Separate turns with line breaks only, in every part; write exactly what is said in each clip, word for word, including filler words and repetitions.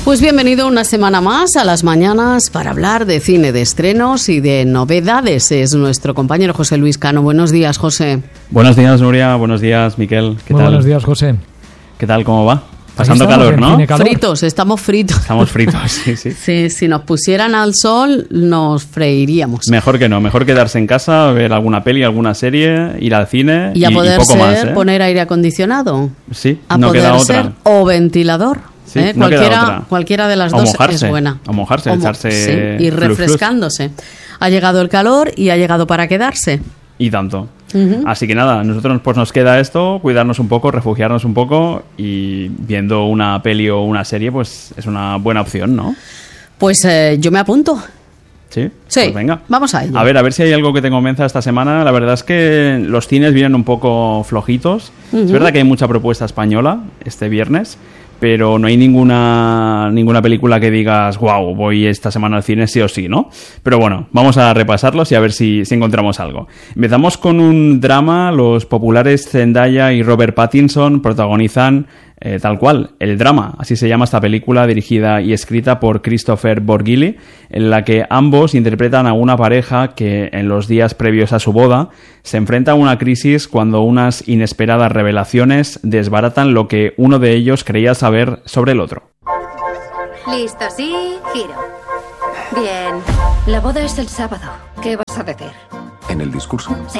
Pues bienvenido una semana más a las mañanas para hablar de cine, de estrenos y de novedades. Es nuestro compañero José Luis Cano. Buenos días, José.
Buenos días, Nuria. Buenos días, Miquel. ¿Qué
Muy
tal?
buenos días, José.
¿Qué tal? ¿Cómo va? Pasando calor, ¿no?
Calor.
Fritos, estamos fritos.
Estamos fritos, sí, sí.
Sí, si nos pusieran al sol, nos freiríamos.
Mejor que no, mejor quedarse en casa, ver alguna peli, alguna serie, ir al cine y,
y a poder
y poco
ser,
más, ¿eh?
poner aire acondicionado.
Sí,
a
no
poder
queda
ser,
otra.
O ventilador.
Sí,
¿eh?
no queda
cualquiera,
otra.
cualquiera de las
O
dos
mojarse,
es buena.
o mojarse,
mo-
echarse
sí, y
flux, flux.
refrescándose. Ha llegado el calor y ha llegado para quedarse.
Y tanto.
Uh-huh.
Así que nada, nosotros pues nos queda esto, cuidarnos un poco, refugiarnos un poco y viendo una peli o una serie pues es una buena opción, ¿no?
Pues eh, yo me apunto.
Sí,
Sí,
pues venga.
vamos a ello.
A ver, a ver si hay algo que te convenza esta semana. La verdad es que los cines vienen un poco flojitos.
Uh-huh.
Es verdad que hay mucha propuesta española este viernes, pero no hay ninguna ninguna película que digas, wow, voy esta semana al cine sí o sí, ¿no? Pero bueno, vamos a repasarlos y a ver si, si encontramos algo. Empezamos con un drama. Los populares Zendaya y Robert Pattinson protagonizan eh, tal cual, El drama, así se llama esta película, dirigida y escrita por Christopher Borghilli, en la que ambos interpretan a una pareja que en los días previos a su boda se enfrenta a una crisis cuando unas inesperadas revelaciones desbaratan lo que uno de ellos creía saber sobre el otro.
Listo, sí, giro. Bien. La boda es el sábado. ¿Qué vas a decir?
¿En el discurso?
Sí.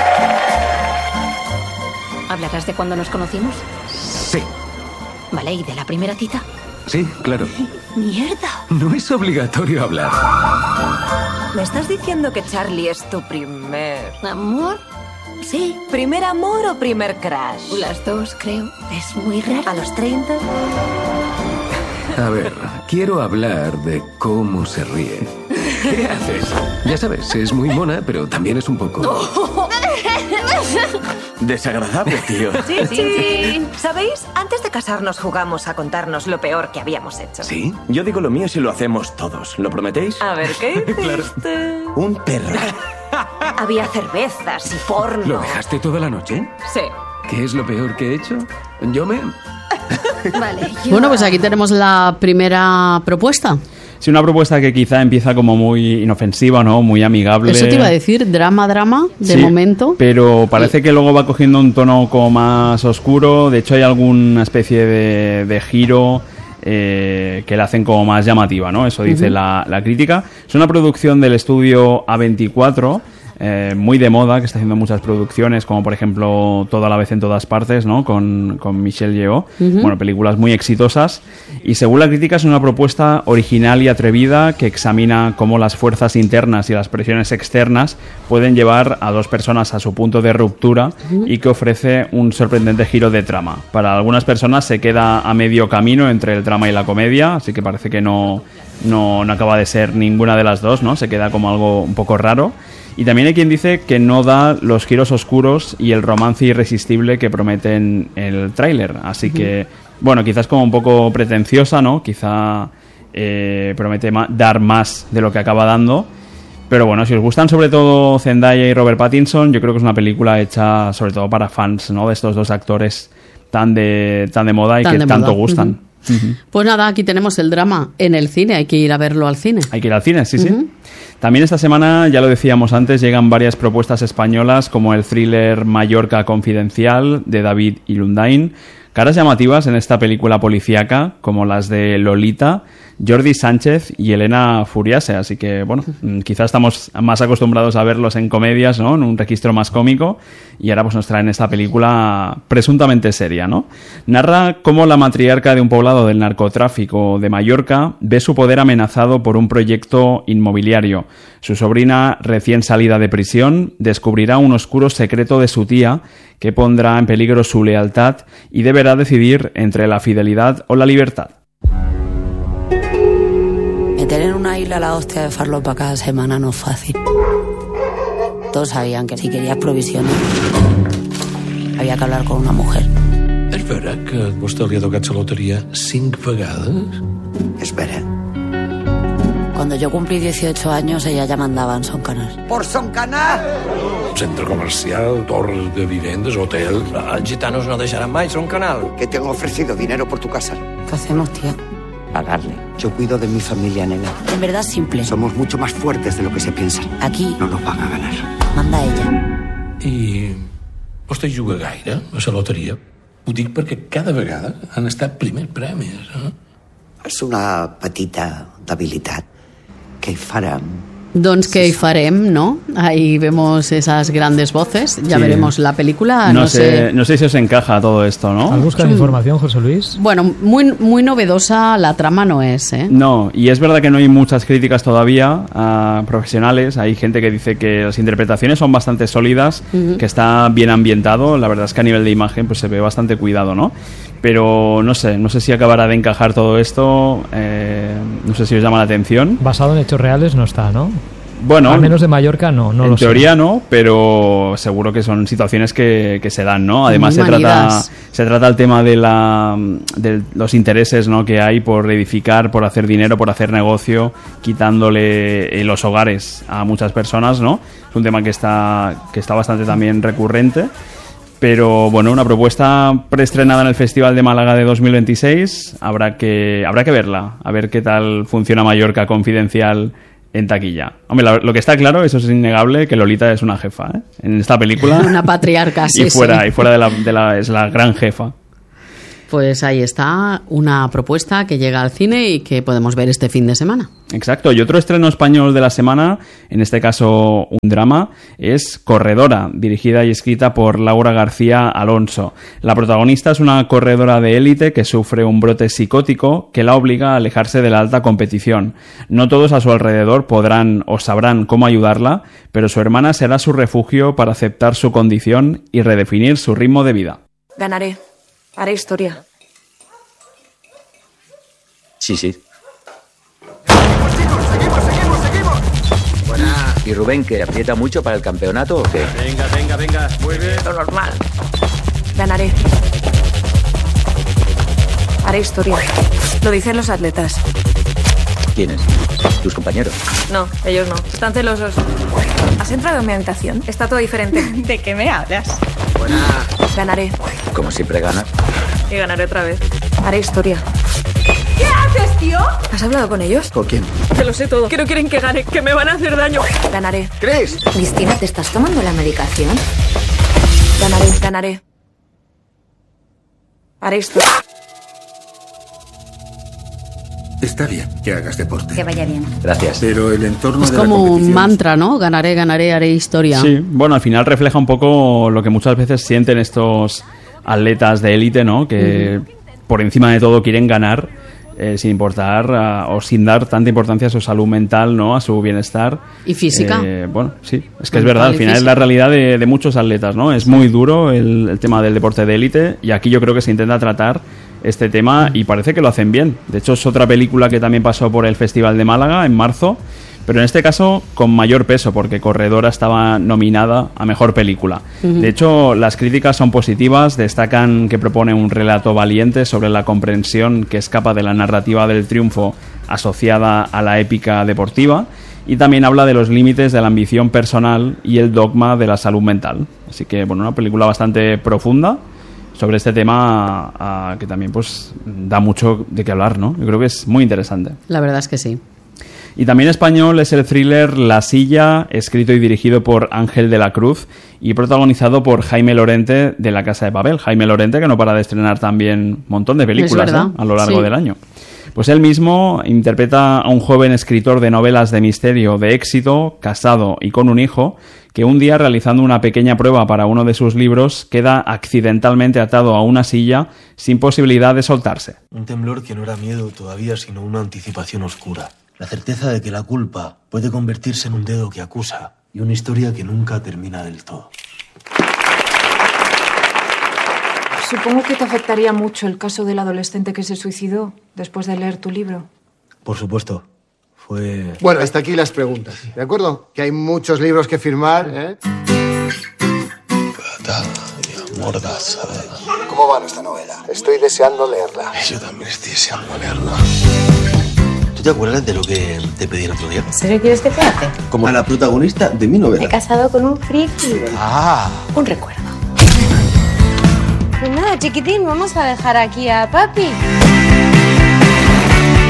¿Hablarás de cuándo nos conocimos?
Sí.
Vale, ¿y de la primera cita?
Sí, claro.
¡Mierda!
No es obligatorio hablar.
¿Me estás diciendo que Charlie es tu primer...
¿Amor? Sí.
¿Primer amor o primer crush?
Las dos, creo. Es muy raro.
¿A los treinta?
A ver, quiero hablar de cómo se ríe. ¿Qué haces? Ya sabes, es muy mona, pero también es un poco...
Desagradable, tío.
Sí, sí, sí. ¿Sabéis? Antes de casarnos jugamos a contarnos lo peor que habíamos hecho.
¿Sí?
Yo digo lo mío si lo hacemos todos. ¿Lo prometéis?
A ver, ¿qué hiciste?
Claro.
Un perro.
Había cervezas y porno.
¿Lo dejaste toda la noche?
Sí.
¿Qué es lo peor que he hecho? Yo me...
Vale, yo...
Bueno, pues aquí tenemos la primera propuesta.
Sí, una propuesta que quizá empieza como muy inofensiva, ¿no? Muy amigable.
Eso te iba a decir, drama, drama, de
Sí,
momento.
pero parece que luego va cogiendo un tono como más oscuro. De hecho, hay alguna especie de, de giro eh, que la hacen como más llamativa, ¿no? Eso dice uh-huh. la, la crítica. Es una producción del estudio A veinticuatro, eh, muy de moda, que está haciendo muchas producciones, como por ejemplo Toda la vez en todas partes, ¿no? Con, con Michelle Yeoh. Uh-huh. Bueno, películas muy exitosas. Y según la crítica es una propuesta original y atrevida que examina cómo las fuerzas internas y las presiones externas pueden llevar a dos personas a su punto de ruptura uh-huh. y que ofrece un sorprendente giro de trama. Para algunas personas se queda a medio camino entre el drama y la comedia, así que parece que no, no, no acaba de ser ninguna de las dos, ¿no? Se queda como algo un poco raro. Y también hay quien dice que no da los giros oscuros y el romance irresistible que prometen el tráiler. Así uh-huh. que, bueno, quizás como un poco pretenciosa, ¿no? Quizá eh, promete ma- dar más de lo que acaba dando. Pero bueno, si os gustan sobre todo Zendaya y Robert Pattinson, yo creo que es una película hecha sobre todo para fans, ¿no? De estos dos actores tan de, tan de moda y
Tan
que
de
tanto
moda.
gustan.
Uh-huh.
Uh-huh.
Pues nada, aquí tenemos el drama en el cine, hay que ir a verlo al cine.
Hay que ir al cine, sí,
Uh-huh.
sí. También esta semana, ya lo decíamos antes, llegan varias propuestas españolas como el thriller Mallorca Confidencial de David Ilundain. Caras llamativas en esta película policíaca como las de Lolita, Jordi Sánchez y Elena Furiase, así que bueno, quizás estamos más acostumbrados a verlos en comedias, ¿no? En un registro más cómico, y ahora pues nos traen esta película presuntamente seria, ¿no? Narra cómo la matriarca de un poblado del narcotráfico de Mallorca ve su poder amenazado por un proyecto inmobiliario. Su sobrina, recién salida de prisión, descubrirá un oscuro secreto de su tía que pondrá en peligro su lealtad y deberá decidir entre la fidelidad o la libertad.
Meter en una isla la hostia de farlopa cada semana no es fácil. Todos sabían que si querías provisiones había que hablar con una mujer.
És vera que a vostè li ha tocat la loteria cinc vegades?
És vera.
Cuando yo cumplí dieciocho años, ella ya mandaba en Son Canal.
¿Por Son Canal?
Centre comercial, torres de vivendes, hotel...
Els gitanos no deixaran mai Son Canal.
Que te han ofrecido dinero por tu casa.
¿Qué hacemos, tía?
pagarle.
Yo cuido de mi familia, nena.
En verdad simple.
Somos mucho más fuertes de lo que se piensa.
Aquí
no nos van a ganar.
manda ella.
I vostè juga gaire a la loteria? Ho dic perquè cada vegada han estat primers premis, eh?
És una petita debilitat. Què hi farem?
Doncs que hi farem, ¿no? Ahí vemos esas grandes voces. Ya
sí.
veremos la película.
No,
no
sé,
sé.
no sé si os encaja todo esto, ¿no?
¿Has buscado información, José Luis?
Bueno, muy, muy novedosa la trama no es, ¿eh?
No, y es verdad que no hay muchas críticas todavía a profesionales. Hay gente que dice que las interpretaciones son bastante sólidas, uh-huh. que está bien ambientado. La verdad es que a nivel de imagen pues se ve bastante cuidado, ¿no? Pero no sé, no sé si acabará de encajar todo esto. Eh, no sé si os llama la atención.
Basado en hechos reales no está, ¿no?
Bueno,
al menos de Mallorca no, no
en
lo sé.
En teoría no, pero seguro que son situaciones que, que se dan, ¿no? Además se trata, se trata el tema de, la, de los intereses, ¿no? que hay por edificar, por hacer dinero, por hacer negocio, quitándole los hogares a muchas personas, ¿no? Es un tema que está, que está bastante también recurrente. Pero bueno, una propuesta preestrenada en el Festival de Málaga de dos mil veintiséis. Habrá que, habrá que verla, a ver qué tal funciona Mallorca Confidencial en taquilla. Hombre, lo, lo que está claro, eso es innegable, que Lolita es una jefa, ¿eh? En esta película.
Una patriarca, sí.
Y fuera,
sí.
y fuera de la, de la, es la gran jefa.
Pues ahí está una propuesta que llega al cine y que podemos ver este fin de semana.
Exacto. Y otro estreno español de la semana, en este caso un drama, es Corredora, dirigida y escrita por Laura García Alonso. La protagonista es una corredora de élite que sufre un brote psicótico que la obliga a alejarse de la alta competición. No todos a su alrededor podrán o sabrán cómo ayudarla, pero su hermana será su refugio para aceptar su condición y redefinir su ritmo de vida.
Ganaré. Haré historia.
Sí, sí.
¡Seguimos, seguimos, seguimos, seguimos!
Buena. ¿Y Rubén, que aprieta mucho para el campeonato o qué?
Venga, venga, venga. Muy bien.
Lo normal. Ganaré. Haré historia. Lo dicen los atletas.
¿Quiénes? ¿Tus compañeros?
No, ellos no. Están celosos. ¿Has entrado en mi habitación? Está todo diferente.
¿De qué me hablas?
Buena.
Ganaré.
Como siempre ganas.
Y ganaré otra vez. Haré historia.
¿Qué haces, tío?
¿Has hablado con ellos?
¿Con quién?
Que lo sé todo. Que no quieren que gane, que me van a hacer daño. Ganaré.
¿Crees?
Cristina, ¿te estás tomando la medicación?
Ganaré, ganaré. Haré historia.
Está bien que hagas deporte.
Que vaya bien.
Gracias.
Pero el entorno
Es
de la
como un
competición...
mantra, ¿no? Ganaré, ganaré, haré historia.
Sí, bueno, al final refleja un poco lo que muchas veces sienten estos atletas de élite, ¿no? Que uh-huh. por encima de todo quieren ganar, eh, sin importar uh, o sin dar tanta importancia a su salud mental, ¿no? A su bienestar.
Y física.
Eh, bueno, sí, es que es verdad, al final es la realidad de, de muchos atletas, ¿no? Es muy duro el, el tema del deporte de élite y aquí yo creo que se intenta tratar este tema y parece que lo hacen bien. De hecho, es otra película que también pasó por el Festival de Málaga en marzo, pero en este caso con mayor peso, porque Corredora estaba nominada a Mejor Película. Uh-huh. De hecho, las críticas son positivas, destacan que propone un relato valiente sobre la comprensión que escapa de la narrativa del triunfo asociada a la épica deportiva, y también habla de los límites de la ambición personal y el dogma de la salud mental. Así que, bueno, una película bastante profunda sobre este tema uh, que también pues da mucho de qué hablar, ¿no? Yo creo que es muy interesante.
La verdad es que sí.
Y también español es el thriller La Silla, escrito y dirigido por Ángel de la Cruz y protagonizado por Jaime Lorente de La Casa de Papel. Jaime Lorente, que no para de estrenar también un montón de películas, ¿eh? A lo largo sí. del año. Pues él mismo interpreta a un joven escritor de novelas de misterio de éxito, casado y con un hijo, que un día, realizando una pequeña prueba para uno de sus libros, queda accidentalmente atado a una silla sin posibilidad de soltarse.
Un temblor que no era miedo todavía, sino una anticipación oscura. La certeza de que la culpa puede convertirse en un dedo que acusa y una historia que nunca termina del todo.
Supongo que te afectaría mucho el caso del adolescente que se suicidó después de leer tu libro.
Por supuesto. Fue...
Bueno, hasta aquí las preguntas, ¿de acuerdo? Que hay muchos libros que firmar, ¿eh? ¿Cómo va nuestra novela? Estoy deseando leerla.
Yo también estoy deseando leerla. ¿Tú te acuerdas de lo que te pedí el otro día?
¿En serio quieres que te hace?
Como a la protagonista de mi novela.
Me he casado con un friki.
Ah.
Un recuerdo. Pues nada, chiquitín, vamos a dejar aquí a papi.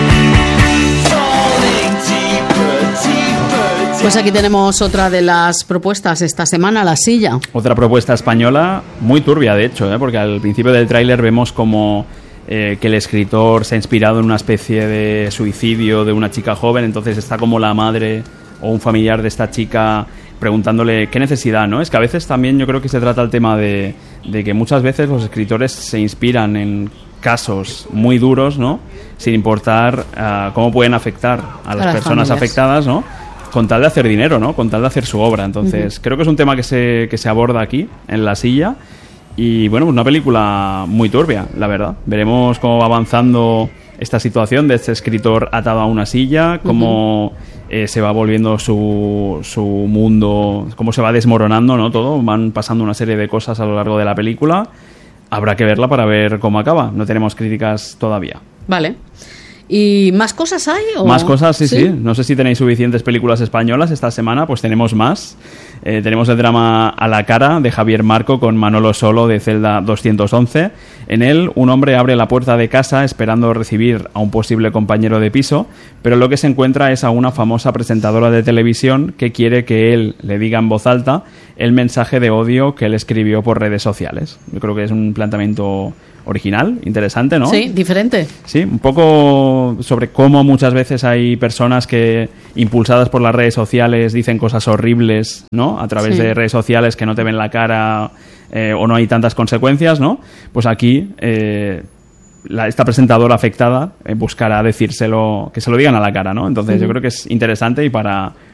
Pues aquí tenemos otra de las propuestas esta semana, La Silla.
Otra propuesta española muy turbia, de hecho, ¿eh? Porque al principio del tráiler vemos como eh, que el escritor se ha inspirado en una especie de suicidio de una chica joven, entonces está como la madre o un familiar de esta chica preguntándole qué necesidad, ¿no? Es que a veces también yo creo que se trata el tema de, de que muchas veces los escritores se inspiran en casos muy duros, ¿no? Sin importar uh, cómo pueden afectar a las, a las personas familias afectadas, ¿no? Con tal de hacer dinero, ¿no? Con tal de hacer su obra. Entonces, uh-huh. creo que es un tema que se, que se aborda aquí, en La Silla. Y, bueno, una película muy turbia, la verdad. Veremos cómo va avanzando esta situación de este escritor atado a una silla, cómo uh-huh. eh, se va volviendo su, su mundo, cómo se va desmoronando, ¿no? Todo. Van pasando una serie de cosas a lo largo de la película. Habrá que verla para ver cómo acaba. No tenemos críticas todavía.
Vale. ¿Y más cosas hay? ¿O?
Más cosas, sí, sí, sí. No sé si tenéis suficientes películas españolas esta semana, pues tenemos más. Eh, tenemos el drama A la cara, de Javier Marco, con Manolo Solo, de Celda doscientos once. En él, un hombre abre la puerta de casa esperando recibir a un posible compañero de piso, pero lo que se encuentra es a una famosa presentadora de televisión que quiere que él le diga en voz alta el mensaje de odio que él escribió por redes sociales. Yo creo que es un planteamiento original, interesante, ¿no?
Sí, diferente.
Sí, un poco sobre cómo muchas veces hay personas que, impulsadas por las redes sociales, dicen cosas horribles, ¿no? A través sí. de redes sociales que no te ven la cara eh, o no hay tantas consecuencias, ¿no? Pues aquí eh, la, esta presentadora afectada eh, buscará decírselo, que se lo digan a la cara, ¿no? Entonces uh-huh. yo creo que es interesante y para